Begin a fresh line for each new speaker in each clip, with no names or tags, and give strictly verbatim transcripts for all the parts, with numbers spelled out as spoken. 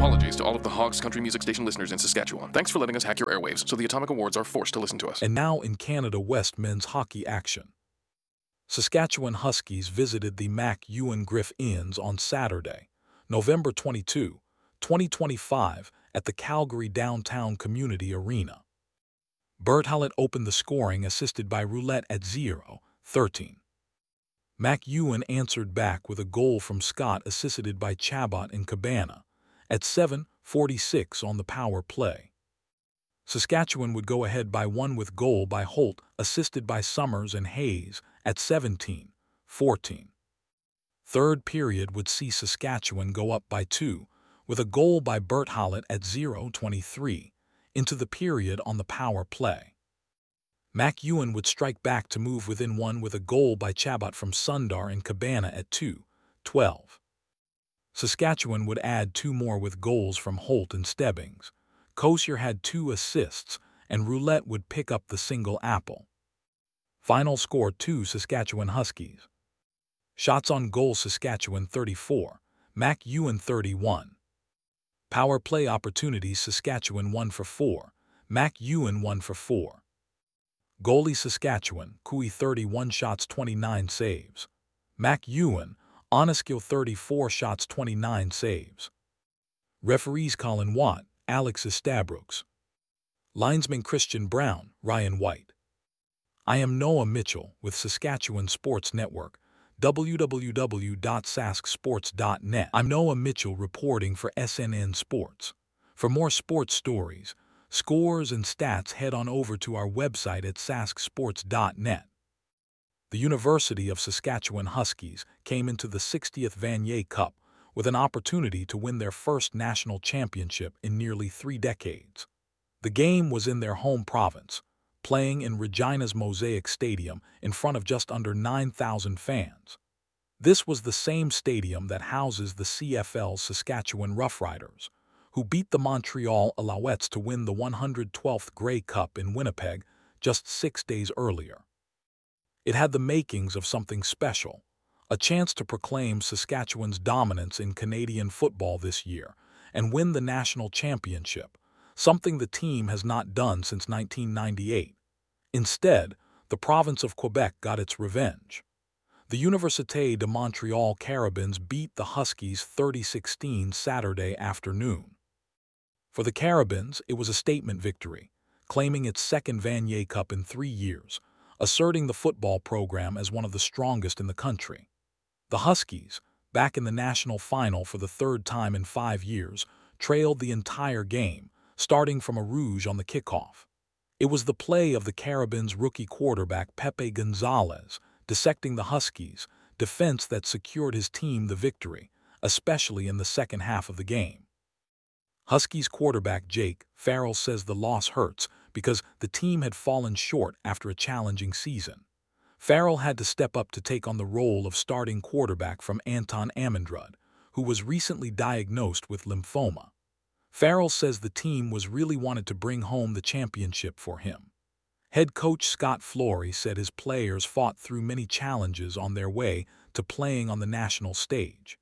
apologies to all of the Hogs Country Music Station listeners in Saskatchewan. Thanks for letting us hack your airwaves so the Atomic Awards are forced to listen to us.
And now in Canada West men's hockey action. Saskatchewan Huskies visited the Mac Ewan Griff Inns on Saturday, November twenty-second, twenty twenty-five, at the Calgary Downtown Community Arena. Bert Hallett opened the scoring, assisted by Roulette at zero thirteen. Mac Ewan answered back with a goal from Scott, assisted by Chabot and Cabana, at seven forty-six on the power play. Saskatchewan would go ahead by one with goal by Holt, assisted by Summers and Hayes, at seventeen fourteen. Third period would see Saskatchewan go up by two, with a goal by Bert Hallett at zero twenty-three, into the period on the power play. Mac Ewan would strike back to move within one with a goal by Chabot from Sundar and Cabana at two twelve. Saskatchewan would add two more with goals from Holt and Stebbings. Kosier had two assists, and Roulette would pick up the single apple. Final score two Saskatchewan Huskies. Shots on goal Saskatchewan thirty-four, Mac Ewan thirty-one. Power play opportunities Saskatchewan one for four, Mac Ewan one for four. Goalie Saskatchewan, Cooey thirty-one shots twenty-nine saves. Mac Ewan, Oneskill thirty-four shots twenty-nine saves. Referees Colin Watt, Alex Estabrooks. Linesman Christian Brown, Ryan White. I am Noah Mitchell with Saskatchewan Sports Network, w w w dot sask sports dot net. I'm Noah Mitchell reporting for S N N Sports. For more sports stories, scores and stats, head on over to our website at sask sports dot net. The University of Saskatchewan Huskies came into the sixtieth Vanier Cup with an opportunity to win their first national championship in nearly three decades. The game was in their home province, playing in Regina's Mosaic Stadium in front of just under nine thousand fans. This was the same stadium that houses the C F L's Saskatchewan Roughriders, who beat the Montreal Alouettes to win the one hundred twelfth Grey Cup in Winnipeg just six days earlier. It had the makings of something special, a chance to proclaim Saskatchewan's dominance in Canadian football this year and win the national championship, something the team has not done since nineteen ninety-eight. Instead, the province of Quebec got its revenge. The Université de Montréal Carabins beat the Huskies thirty sixteen Saturday afternoon. For the Carabins, it was a statement victory, claiming its second Vanier Cup in three years, asserting the football program as one of the strongest in the country. The Huskies, back in the national final for the third time in five years, trailed the entire game, starting from a rouge on the kickoff. It was the play of the Carabins' rookie quarterback Pepe Gonzalez, dissecting the Huskies' defense, that secured his team the victory, especially in the second half of the game. Huskies quarterback Jake Farrell says the loss hurts because the team had fallen short after a challenging season. Farrell had to step up to take on the role of starting quarterback from Anton Amandrud, who was recently diagnosed with lymphoma. Farrell says the team was really wanted to bring home the championship for him. Head coach Scott Flory said his players fought through many challenges on their way to playing on the national stage.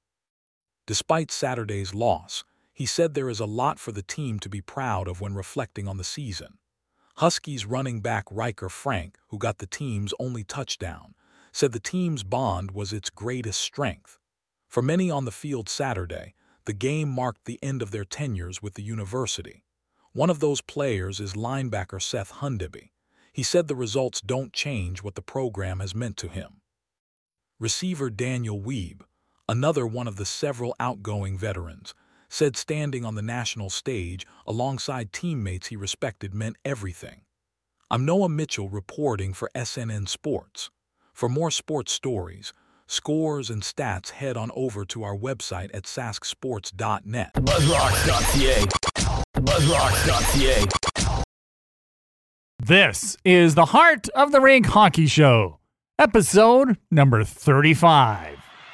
Despite Saturday's loss, he said there is a lot for the team to be proud of when reflecting on the season. Huskies running back Riker Frank, who got the team's only touchdown, said the team's bond was its greatest strength. For many on the field Saturday, the game marked the end of their tenures with the university. One of those players is linebacker Seth Hundeby. He said the results don't change what the program has meant to him. Receiver Daniel Weeb, another one of the several outgoing veterans, said standing on the national stage alongside teammates he respected meant everything. I'm Noah Mitchell reporting for S N N Sports. For more sports stories, scores, and stats, head on over to our website at sask sports dot net.
buzzrocks dot c a buzzrocks dot c a
This is the Heart of the Rink Hockey Show, episode number thirty-five.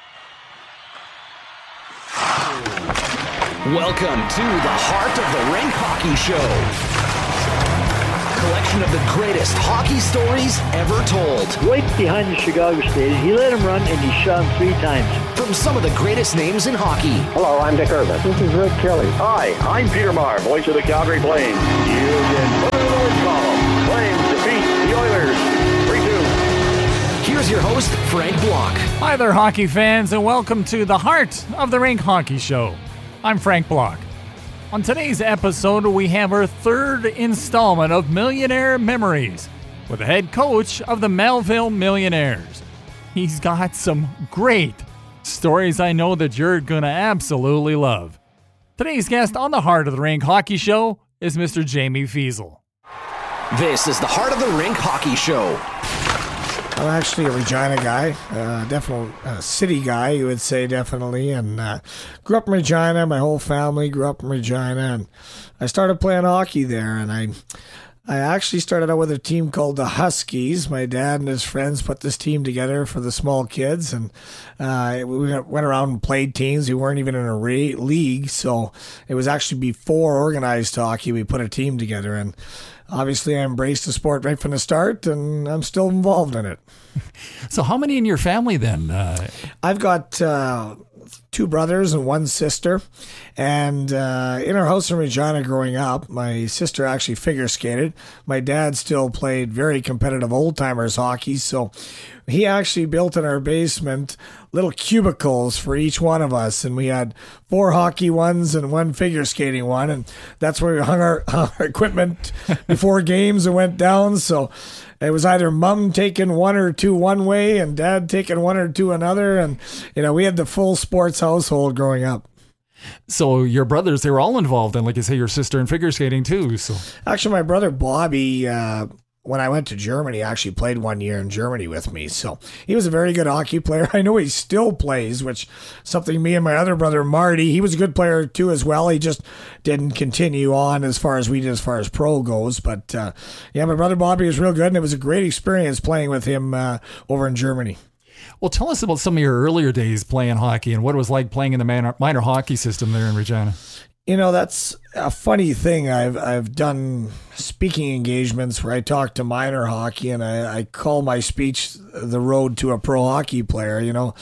Welcome to the Heart of the Rink Hockey Show. Collection of the greatest hockey stories ever told.
Right behind the Chicago stage, he let him run and he shot him three times. from some of the greatest names in hockey.
Hello, I'm Dick Irvin.
This is Rick Kelly.
Hi, I'm Peter Maher, voice of the Calgary Flames. You can put it in the win column. Flames defeat the Oilers three two.
Here's your host, Frank Block.
Hi there, hockey fans, and welcome to the Heart of the Rink Hockey Show. I'm Frank Block. On today's episode, we have our third installment of Millionaire Memories with the head coach of the Melville Millionaires. He's got some great stories I know that you're going to absolutely love. Today's guest on the Heart of the Rink Hockey Show is Mister Jamie Feasel.
This is the Heart of the Rink Hockey Show.
I'm actually a Regina guy, uh, definitely a city guy, you would say, definitely. And uh, grew up in Regina. My whole family grew up in Regina, and I started playing hockey there. And I, I actually started out with a team called the Huskies. My dad and his friends put this team together for the small kids, and uh, we went around and played teams. We weren't even in a re- league, so it was actually before organized hockey. We put a team together, and obviously I embraced the sport right from the start, and I'm still involved in it.
So how many in your family then? Uh...
I've got uh, two brothers and one sister. And uh, in our house in Regina growing up, my sister actually figure skated. My dad still played very competitive old-timers hockey, so he actually built in our basement little cubicles for each one of us, and we had four hockey ones and one figure skating one, and that's where we hung our, our equipment before games and went down. So it was either mom taking one or two one way and dad taking one or two another, and you know, we had the full sports household growing up.
So your brothers, they were all involved in, like you say, your sister in figure skating too. So
actually, my brother Bobby, uh, when I went to Germany, actually played one year in Germany with me. So he was a very good hockey player. I know he still plays, which something me and my other brother Marty, he was a good player too as well. He just didn't continue on as far as we did as far as pro goes. But uh, yeah, my brother Bobby was real good, and it was a great experience playing with him uh, over in Germany.
Well, tell us about some of your earlier days playing hockey and what it was like playing in the minor, minor hockey system there in Regina.
You know, that's a funny thing. I've I've done speaking engagements where I talk to minor hockey, and I, I call my speech The Road to a Pro Hockey Player. You know,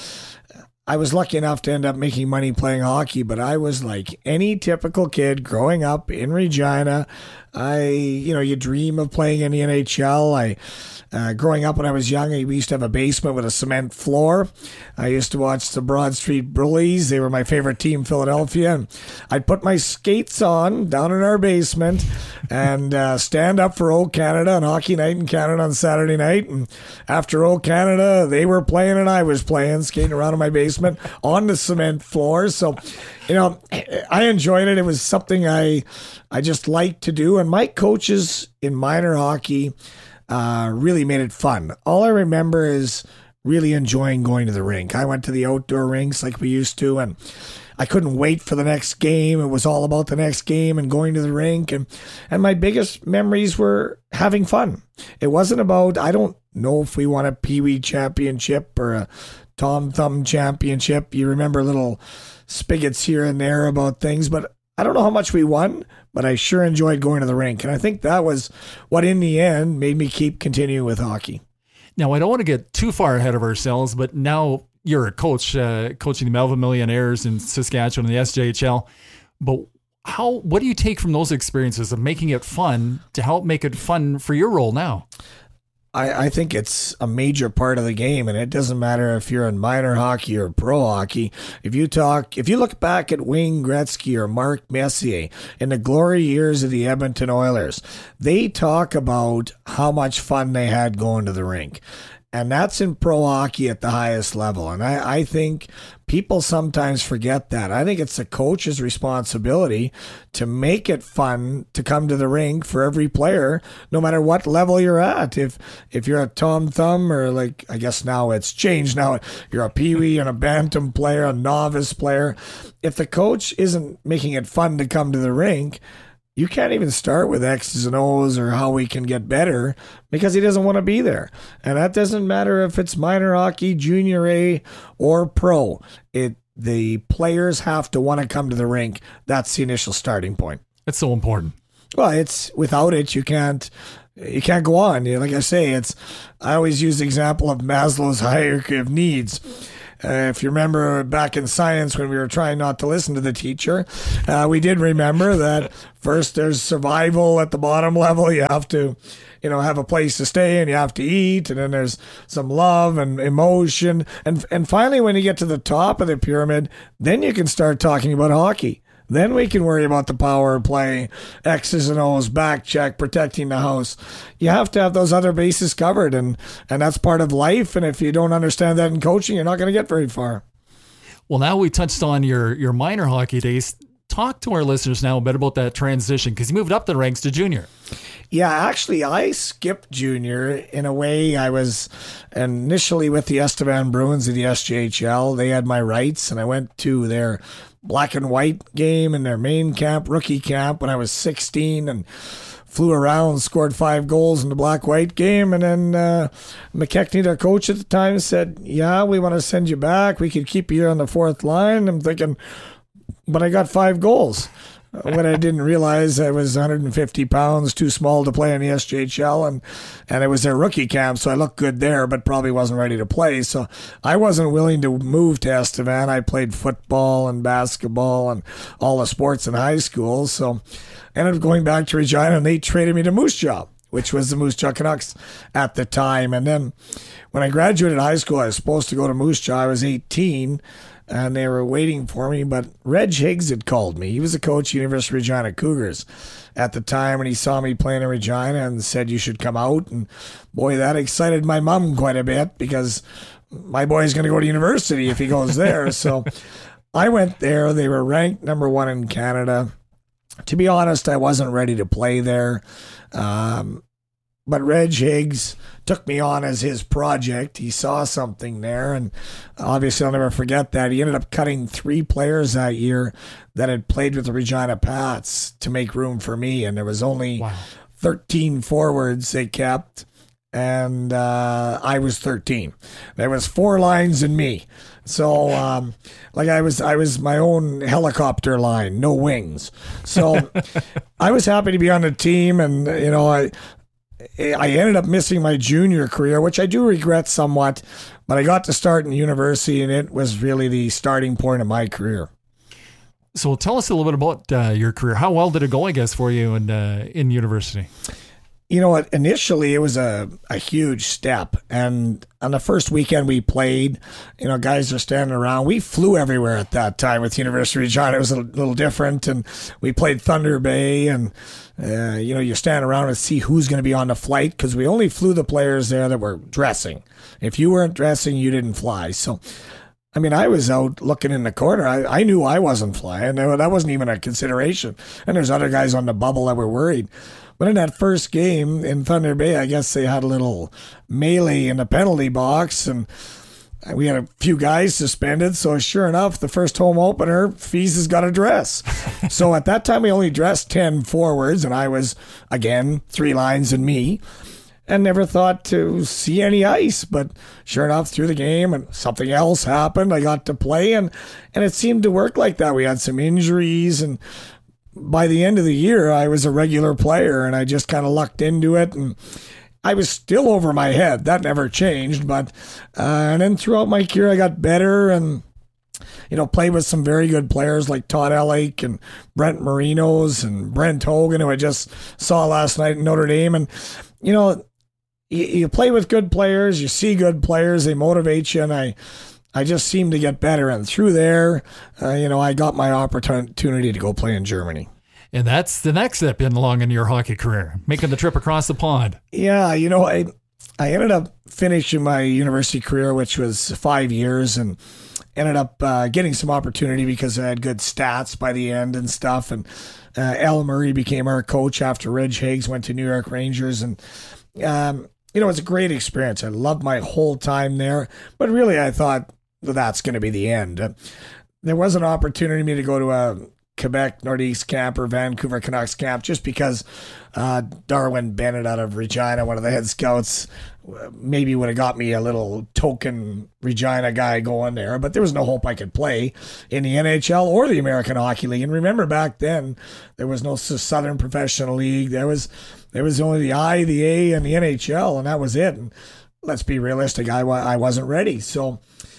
I was lucky enough to end up making money playing hockey, but I was like any typical kid growing up in Regina. I, you know, you dream of playing in the N H L. I, uh, growing up when I was young, we used to have a basement with a cement floor. I used to watch the Broad Street Bullies. They were my favorite team, Philadelphia. And I'd put my skates on down in our basement and uh, stand up for Old Canada on Hockey Night in Canada on Saturday night. And after Old Canada, they were playing and I was playing, skating around in my basement on the cement floor. So, you know, I enjoyed it. It was something I I just liked to do. And my coaches in minor hockey uh, really made it fun. All I remember is really enjoying going to the rink. I went to the outdoor rinks like we used to, and I couldn't wait for the next game. It was all about the next game and going to the rink. And, and my biggest memories were having fun. It wasn't about, I don't know if we won a Pee Wee championship or a Tom Thumb championship. You remember little spigots here and there about things, but I don't know how much we won, but I sure enjoyed going to the rink. And I think that was what in the end made me keep continuing with hockey.
Now, I don't want to get too far ahead of ourselves, but now you're a coach, uh, coaching the Melville Millionaires in Saskatchewan in the S J H L. But how? What do you take from those experiences of making it fun to help make it fun for your role now?
I, I think it's a major part of the game, and it doesn't matter if you're in minor hockey or pro hockey. If you talk, if you look back at Wayne Gretzky or Mark Messier in the glory years of the Edmonton Oilers, they talk about how much fun they had going to the rink. And that's in pro hockey at the highest level. And I, I think people sometimes forget that. I think it's the coach's responsibility to make it fun to come to the rink for every player, no matter what level you're at. If if you're a Tom Thumb, or like, I guess now it's changed. Now you're a Pee Wee and a Bantam player, a novice player. If the coach isn't making it fun to come to the rink, you can't even start with X's and O's or how we can get better, because he doesn't want to be there. And that doesn't matter if it's minor hockey, junior A, or pro. It the players have to want to come to the rink. That's the initial starting point.
It's so important.
Well, it's without it, you can't you can't go on. Like I say, it's I always use the example of Maslow's hierarchy of needs. Uh, if you remember back in science when we were trying not to listen to the teacher, uh, we did remember that first there's survival at the bottom level. You have to, you know, have a place to stay and you have to eat. And then there's some love and emotion. And, and finally, when you get to the top of the pyramid, then you can start talking about hockey. Then we can worry about the power play, X's and O's, back check, protecting the house. You have to have those other bases covered, and, and that's part of life. And if you don't understand that in coaching, you're not going to get very far.
Well, now we touched on your, your minor hockey days. Talk to our listeners now a bit about that transition, because you moved up the ranks to junior.
Yeah, actually, I skipped junior in a way. I was initially with the Estevan Bruins of the S J H L. They had my rights, and I went to their black and white game in their main camp, rookie camp, when I was sixteen, and flew around, scored five goals in the black-white game. And then uh, McKechnie, their coach at the time, said, yeah, we want to send you back. We could keep you here on the fourth line. I'm thinking, but I got five goals. What I didn't realize, I was one hundred fifty pounds, too small to play in the S J H L, and, and it was their rookie camp, so I looked good there, but probably wasn't ready to play. So I wasn't willing to move to Estevan. I played football and basketball and all the sports in high school, so I ended up going back to Regina, and they traded me to Moose Jaw, which was the Moose Jaw Canucks at the time. And then when I graduated high school, I was supposed to go to Moose Jaw. I was eighteen. And they were waiting for me, but Reg Higgs had called me. He was a coach at University of Regina Cougars at the time, and he saw me playing in Regina and said, you should come out. And boy, that excited my mom quite a bit, because my boy's going to go to university if he goes there. So I went there. They were ranked number one in Canada. To be honest, I wasn't ready to play there. Um, But Reg Higgs took me on as his project. He saw something there, and obviously I'll never forget that. He ended up cutting three players that year that had played with the Regina Pats to make room for me, and there was only wow. thirteen forwards they kept, and uh, I was thirteen. There was four lines and me. So, um, like I was, I was my own helicopter line, no wings. So I was happy to be on the team, and, you know, I, I ended up missing my junior career, which I do regret somewhat, but I got to start in university, and it was really the starting point of my career.
So tell us a little bit about uh, your career. How well did it go, I guess, for you in, uh, in university?
You know what? Initially, it was a, a huge step. And on the first weekend we played, you know, guys are standing around. We flew everywhere at that time with University of Regina. It was a little different. And we played Thunder Bay. And, uh, you know, you stand around and see who's going to be on the flight, because we only flew the players there that were dressing. If you weren't dressing, you didn't fly. So, I mean, I was out looking in the corner. I, I knew I wasn't flying. That wasn't even a consideration. And there's other guys on the bubble that were worried. But in that first game in Thunder Bay, I guess they had a little melee in the penalty box, and we had a few guys suspended. So sure enough, the first home opener, Fees has got a dress. So at that time, we only dressed ten forwards, and I was, again, three lines and me, and never thought to see any ice. But sure enough, through the game, and something else happened. I got to play, and, and it seemed to work like that. We had some injuries, and by the end of the year, I was a regular player, and I just kind of lucked into it, and I was still over my head. That never changed, but uh, and then throughout my career, I got better, and you know, played with some very good players like Todd Ellick and Brent Marinos and Brent Hogan, who I just saw last night in Notre Dame. And you know, you, you play with good players, you see good players, they motivate you, and I. I just seemed to get better, and through there, uh, you know, I got my opportunity to go play in Germany.
And that's the next step in along in your hockey career, making the trip across the pond.
Yeah, you know, I I ended up finishing my university career, which was five years, and ended up uh, getting some opportunity because I had good stats by the end and stuff. And uh, Al Murray became our coach after Reg Higgs went to New York Rangers, and um, you know, it's a great experience. I loved my whole time there, but really, I thought, that's going to be the end. Uh, there was an opportunity for me to go to a Quebec Northeast camp or Vancouver Canucks camp, just because uh, Darwin Bennett out of Regina, one of the head scouts, maybe would have got me a little token Regina guy going there, but there was no hope I could play in the N H L or the American Hockey League. And remember, back then, there was no Southern Professional League. There was there was only the I, the A, and the N H L, and that was it. And let's be realistic, I, I wasn't ready. So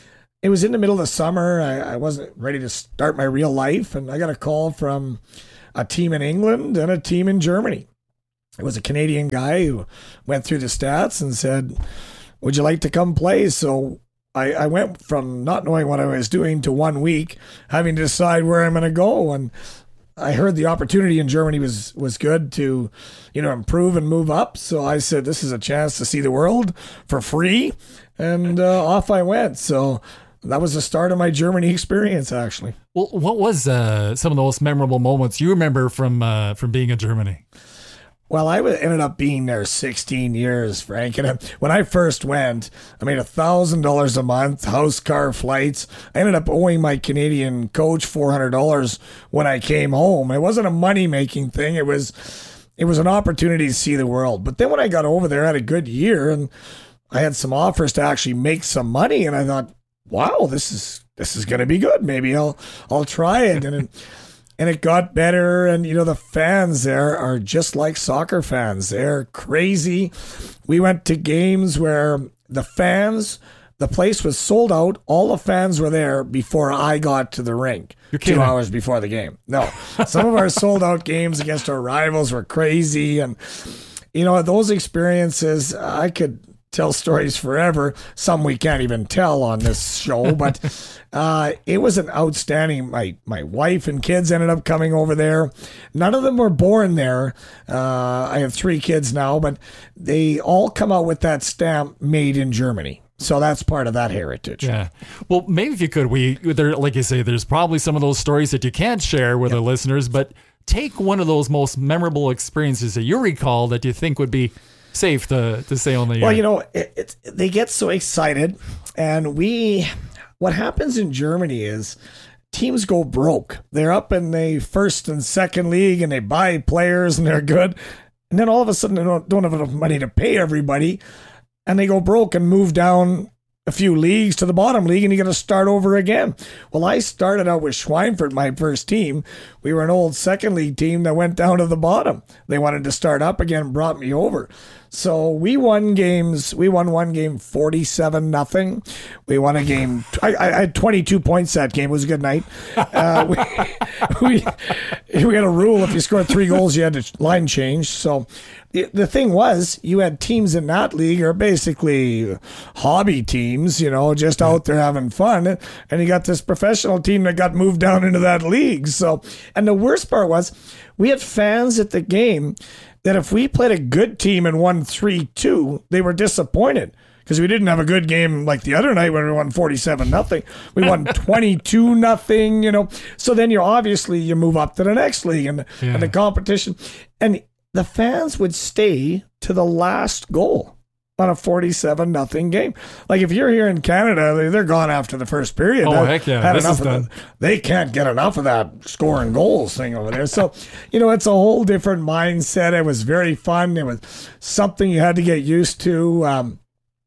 it was in the middle of the summer. I, I wasn't ready to start my real life, and I got a call from a team in England and a team in Germany. It was a Canadian guy who went through the stats and said, would you like to come play? So I, I went from not knowing what I was doing to one week having to decide where I'm going to go. And I heard the opportunity in Germany was, was good to, you know, improve and move up. So I said, this is a chance to see the world for free. And uh, off I went. So that was the start of my Germany experience, actually.
Well, what was uh, some of the most memorable moments you remember from uh, from being in Germany?
Well, I ended up being there sixteen years, Frank. And when I first went, I made one thousand dollars a month, house, car, flights. I ended up owing my Canadian coach four hundred dollars when I came home. It wasn't a money-making thing. It was it was an opportunity to see the world. But then when I got over there, I had a good year, and I had some offers to actually make some money. And I thought, wow, this is this is going to be good. Maybe I'll I'll try it. And it, And it got better, and, you know, the fans there are just like soccer fans. They're crazy. We went to games where the fans, the place was sold out. All the fans were there before I got to the rink, two hours before the game. No, some of our sold-out games against our rivals were crazy. And, you know, those experiences, I could tell stories forever. Some we can't even tell on this show, but uh, it was an outstanding. My my wife and kids ended up coming over there. None of them were born there. Uh, I have three kids now, but they all come out with that stamp made in Germany. So that's part of that heritage.
Yeah. Well, maybe if you could, we there, like you say, there's probably some of those stories that you can't share with yep. our listeners, but take one of those most memorable experiences that you recall that you think would be safe to, to say on the air.
Well, you know, it, it, they get so excited, and we, what happens in Germany is teams go broke. They're up in the first and second league, and they buy players, and they're good. And then all of a sudden, they don't, don't have enough money to pay everybody, and they go broke and move down a few leagues to the bottom league, and you got to start over again. Well, I started out with Schweinfurt, my first team. We were an old second league team that went down to the bottom. They wanted to start up again and brought me over. So we won games. We won one game forty-seven nothing. We won a game. I, I had twenty-two points that game. It was a good night. Uh, we, we, we had a rule. If you scored three goals, you had to line change. So the, the thing was, you had teams in that league are basically hobby teams, you know, just out there having fun. And you got this professional team that got moved down into that league. So, and the worst part was, we had fans at the game that if we played a good team and won three two, they were disappointed because we didn't have a good game like the other night when we won forty-seven nothing. We won twenty-two nothing, you know. So then you obviously you move up to the next league and, yeah. and the competition. And the fans would stay to the last goal on a forty-seven nothing game. Like if you're here in Canada, they're gone after the first period.
Oh,
that,
heck yeah. This is done.
That. They can't get enough of that scoring goals thing over there. So, you know, it's a whole different mindset. It was very fun. It was something you had to get used to. Um,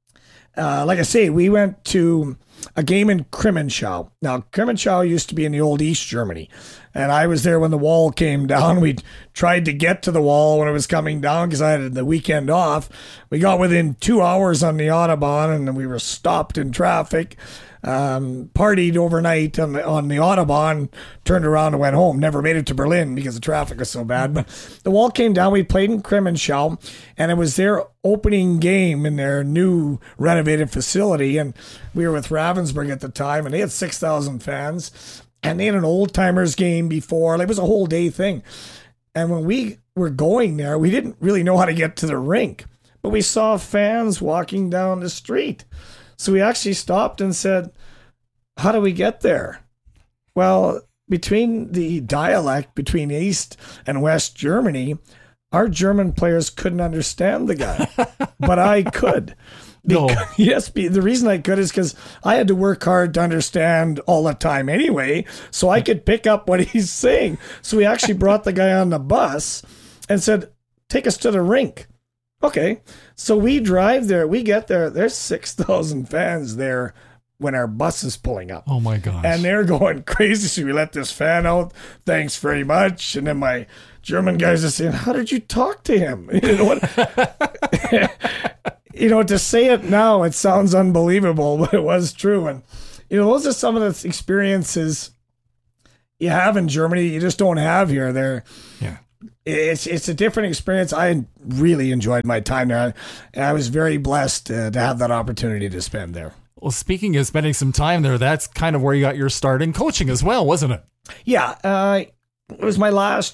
uh, like I say, we went to a game in Krimenschau. Now, Krimenschau used to be in the old East Germany. And I was there when the wall came down. We tried to get to the wall when it was coming down because I had the weekend off. We got within two hours on the Autobahn, and we were stopped in traffic. Um, partied overnight on the, on the Autobahn, turned around and went home. Never made it to Berlin because the traffic was so bad. But the wall came down. We played in Krimenschau, and it was their opening game in their new renovated facility. And we were with Ravensburg at the time, and they had six thousand fans. And they had an old-timers game before. Like, it was a whole day thing. And when we were going there, we didn't really know how to get to the rink. But we saw fans walking down the street. So we actually stopped and said, how do we get there? Well, between the dialect between East and West Germany, our German players couldn't understand the guy. But I could.
No.
Because, yes, the reason I could is because I had to work hard to understand all the time anyway, so I could pick up what he's saying. So we actually brought the guy on the bus and said, take us to the rink. Okay. So we drive there. We get there. There's six thousand fans there when our bus is pulling up.
Oh, my gosh.
And they're going crazy. So we let this fan out. Thanks very much. And then my German guys are saying, how did you talk to him? You know what? You know, to say it now, it sounds unbelievable, but it was true. And, you know, those are some of the experiences you have in Germany you just don't have here. There,
Yeah.
it's it's a different experience. I really enjoyed my time there, and I was very blessed uh, to have that opportunity to spend there.
Well, speaking of spending some time there, that's kind of where you got your start in coaching as well, wasn't it?
Yeah, uh, it was my last